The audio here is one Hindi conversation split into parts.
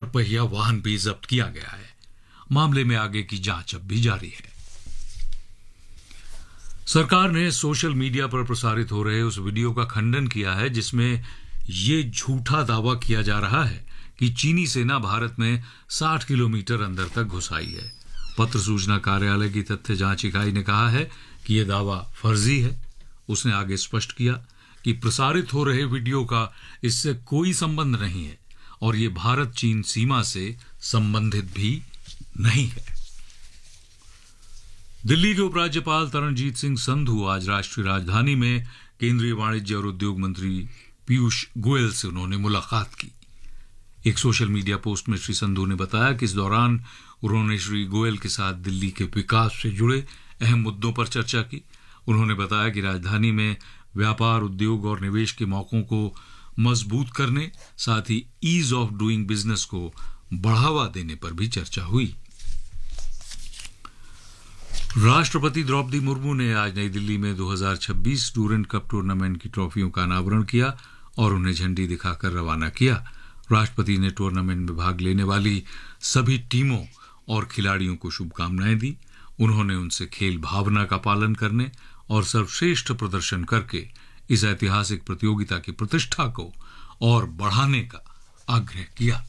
पहिया वाहन भी जब्त किया गया है। मामले में आगे की जांच अब भी जारी है। सरकार ने सोशल मीडिया पर प्रसारित हो रहे उस वीडियो का खंडन किया है जिसमें ये झूठा दावा किया जा रहा है कि चीनी सेना भारत में 60 किलोमीटर अंदर तक घुस आई है। पत्र सूचना कार्यालय की तथ्य जांच इकाई ने कहा है कि यह दावा फर्जी है। उसने आगे स्पष्ट किया कि प्रसारित हो रहे वीडियो का इससे कोई संबंध नहीं है और ये भारत चीन सीमा से संबंधित भी नहीं है। दिल्ली के उपराज्यपाल तरणजीत सिंह संधू आज राष्ट्रीय राजधानी में केंद्रीय वाणिज्य और उद्योग मंत्री पीयूष गोयल से उन्होंने मुलाकात की। एक सोशल मीडिया पोस्ट में श्री संधू ने बताया कि इस दौरान उन्होंने श्री गोयल के साथ दिल्ली के विकास से जुड़े अहम मुद्दों पर चर्चा की। उन्होंने बताया कि राजधानी में व्यापार, उद्योग और निवेश के मौकों को मजबूत करने, साथ ही ईज ऑफ डूइंग बिजनेस को बढ़ावा देने पर भी चर्चा हुई। राष्ट्रपति द्रौपदी मुर्मू ने आज नई दिल्ली में 2026 डूरंट कप टूर्नामेंट की ट्रॉफियों का अनावरण किया और उन्हें झंडी दिखाकर रवाना किया। राष्ट्रपति ने टूर्नामेंट में भाग लेने वाली सभी टीमों और खिलाड़ियों को शुभकामनाएं दी। उन्होंने उनसे खेल भावना का पालन करने और सर्वश्रेष्ठ प्रदर्शन करके इस ऐतिहासिक प्रतियोगिता की प्रतिष्ठा को और बढ़ाने का आग्रह किया।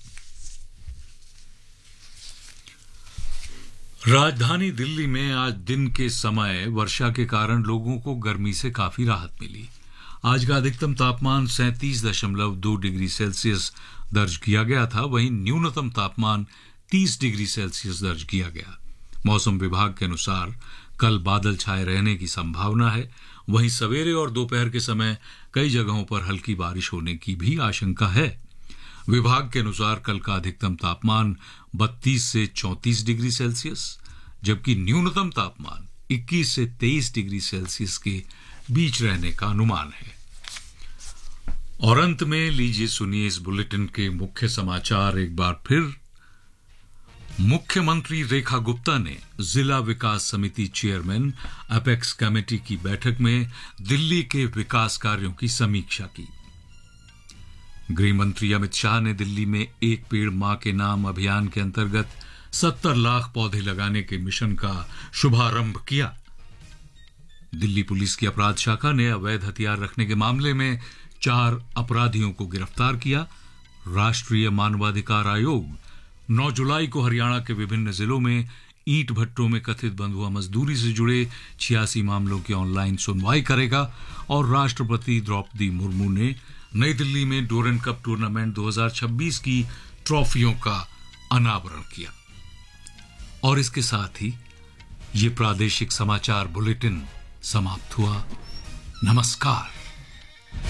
राजधानी दिल्ली में आज दिन के समय वर्षा के कारण लोगों को गर्मी से काफी राहत मिली। आज का अधिकतम तापमान 37.2 डिग्री सेल्सियस दर्ज किया गया था, वहीं न्यूनतम तापमान 30 डिग्री सेल्सियस दर्ज किया गया। मौसम विभाग के अनुसार कल बादल छाए रहने की संभावना है। वहीं सवेरे और दोपहर के समय कई जगहों पर हल्की बारिश होने की भी आशंका है। विभाग के अनुसार कल का अधिकतम तापमान 32 से 34 डिग्री सेल्सियस जबकि न्यूनतम तापमान 21 से 23 डिग्री सेल्सियस के बीच रहने का अनुमान है। और अंत में लीजिए सुनिए इस बुलेटिन के मुख्य समाचार एक बार फिर। मुख्यमंत्री रेखा गुप्ता ने जिला विकास समिति चेयरमैन अपेक्स कमेटी की बैठक में दिल्ली के विकास कार्यों की समीक्षा की। गृह मंत्री अमित शाह ने दिल्ली में एक पेड़ मां के नाम अभियान के अंतर्गत 70 लाख पौधे लगाने के मिशन का शुभारंभ किया। दिल्ली पुलिस की अपराध शाखा ने अवैध हथियार रखने के मामले में 4 अपराधियों को गिरफ्तार किया। राष्ट्रीय मानवाधिकार आयोग 9 जुलाई को हरियाणा के विभिन्न जिलों में ईंट भट्टों में कथित बंधुआ मजदूरी से जुड़े 86 मामलों की ऑनलाइन सुनवाई करेगा। और राष्ट्रपति द्रौपदी मुर्मू ने नई दिल्ली में डूरंट कप टूर्नामेंट 2026 की ट्रॉफियों का अनावरण किया। और इसके साथ ही ये प्रादेशिक समाचार बुलेटिन समाप्त हुआ। नमस्कार।